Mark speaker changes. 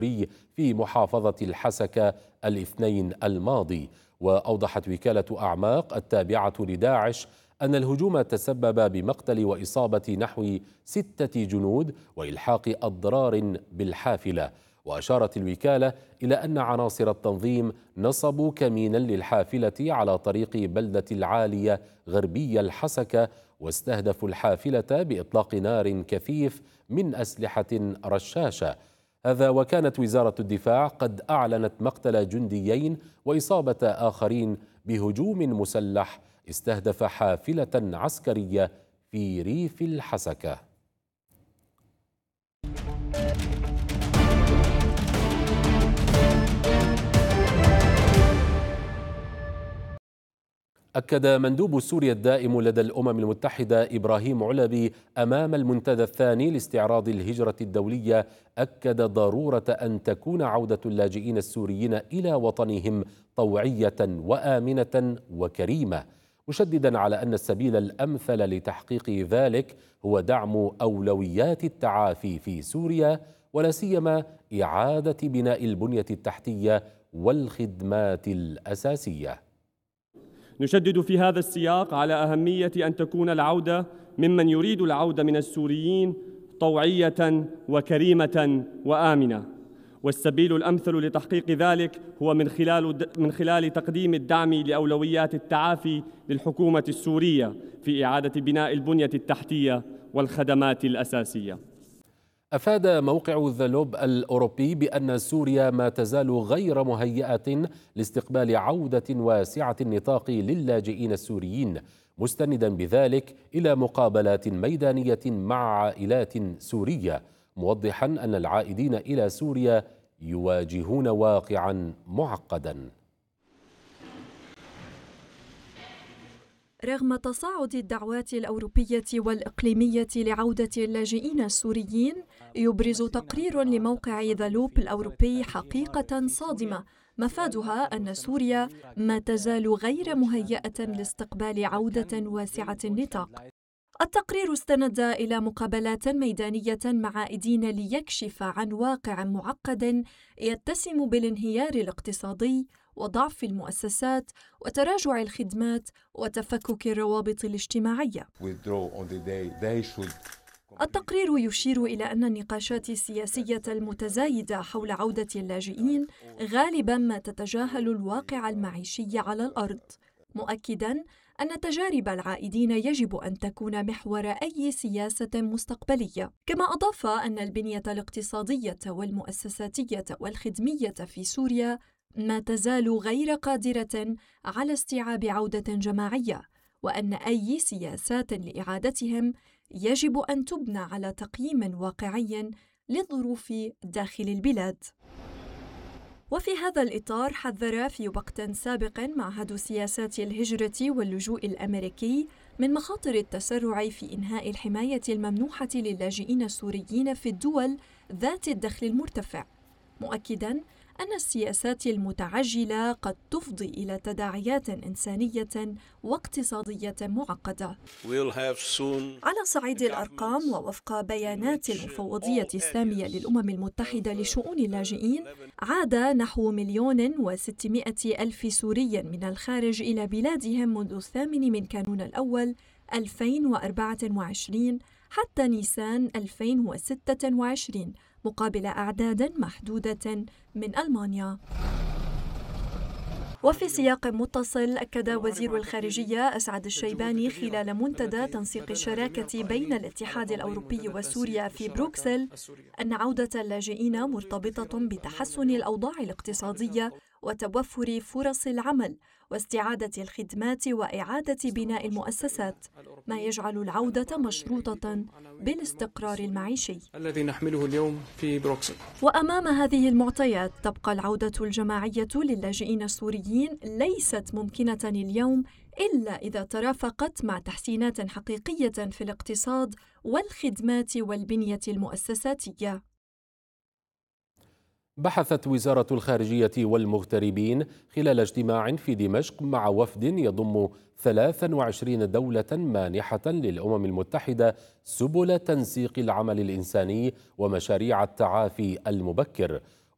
Speaker 1: في محافظة الحسكة الاثنين الماضي. وأوضحت وكالة أعماق التابعة لداعش أن الهجوم تسبب بمقتل وإصابة نحو 6 جنود وإلحاق أضرار بالحافلة. وأشارت الوكالة إلى أن عناصر التنظيم نصبوا كمينا للحافلة على طريق بلدة العالية غربي الحسكة، واستهدفوا الحافلة بإطلاق نار كثيف من أسلحة رشاشة. هذا وكانت وزارة الدفاع قد أعلنت مقتل جنديين وإصابة آخرين بهجوم مسلح استهدف حافلة عسكرية في ريف الحسكة. أكد مندوب سوريا الدائم لدى الأمم المتحدة إبراهيم علبي أمام المنتدى الثاني لاستعراض الهجرة الدولية، أكد ضرورة أن تكون عودة اللاجئين السوريين إلى وطنهم طوعية وآمنة وكريمة، مشددا على أن السبيل الأمثل لتحقيق ذلك هو دعم أولويات التعافي في سوريا، ولا سيما إعادة بناء البنية التحتية والخدمات الأساسية.
Speaker 2: نشدد في هذا السياق على أهمية أن تكون العودة ممن يريد العودة من السوريين طوعية وكريمة وآمنة، والسبيل الأمثل لتحقيق ذلك هو من خلال تقديم الدعم لأولويات التعافي للحكومة السورية في إعادة بناء البنية التحتية والخدمات الأساسية.
Speaker 1: أفاد موقع ذا لوب الأوروبي بأن سوريا ما تزال غير مهيئة لاستقبال عودة واسعة النطاق للاجئين السوريين، مستندا بذلك إلى مقابلات ميدانية مع عائلات سورية، موضحا أن العائدين إلى سوريا يواجهون واقعا معقدا.
Speaker 3: رغم تصاعد الدعوات الأوروبية والإقليمية لعودة اللاجئين السوريين، يبرز تقرير لموقع ذا لوب الأوروبي حقيقة صادمة مفادها أن سوريا ما تزال غير مهيئة لاستقبال عودة واسعة النطاق. التقرير استند إلى مقابلات ميدانية مع عائدين ليكشف عن واقع معقد يتسم بالانهيار الاقتصادي وضعف المؤسسات وتراجع الخدمات وتفكك الروابط الاجتماعية. التقرير يشير إلى أن النقاشات السياسية المتزايدة حول عودة اللاجئين غالباً ما تتجاهل الواقع المعيشي على الأرض، مؤكداً أن تجارب العائدين يجب أن تكون محور أي سياسة مستقبلية. كما أضاف أن البنية الاقتصادية والمؤسساتية والخدمية في سوريا ما تزال غير قادرة على استيعاب عودة جماعية، وأن أي سياسات لإعادتهم يجب أن تبنى على تقييم واقعي للظروف داخل البلاد. وفي هذا الإطار حذر في وقت سابق معهد سياسات الهجرة واللجوء الأمريكي من مخاطر التسرع في إنهاء الحماية الممنوحة للاجئين السوريين في الدول ذات الدخل المرتفع، مؤكداً أن السياسات المتعجلة قد تفضي إلى تداعيات إنسانية واقتصادية معقدة. على صعيد الأرقام، ووفق بيانات المفوضية السامية للأمم المتحدة لشؤون اللاجئين، عاد نحو 1,600,000 سوري من الخارج إلى بلادهم منذ 8 من كانون الأول 2024 حتى نيسان 2026، مقابل أعداد محدودة من ألمانيا. وفي سياق متصل، أكد وزير الخارجية أسعد الشيباني خلال منتدى تنسيق الشراكة بين الاتحاد الأوروبي وسوريا في بروكسل أن عودة اللاجئين مرتبطة بتحسن الأوضاع الاقتصادية وتوفر فرص العمل واستعادة الخدمات وإعادة بناء المؤسسات، ما يجعل العودة مشروطة بالاستقرار المعيشي
Speaker 4: الذي نحمله اليوم في بروكسل.
Speaker 3: وأمام هذه المعطيات، تبقى العودة الجماعية للاجئين السوريين ليست ممكنة اليوم إلا إذا ترافقت مع تحسينات حقيقية في الاقتصاد والخدمات والبنية المؤسساتية.
Speaker 1: بحثت وزارة الخارجية والمغتربين خلال اجتماع في دمشق مع وفد يضم 23 دولة مانحة للأمم المتحدة سبل تنسيق العمل الإنساني ومشاريع التعافي المبكر،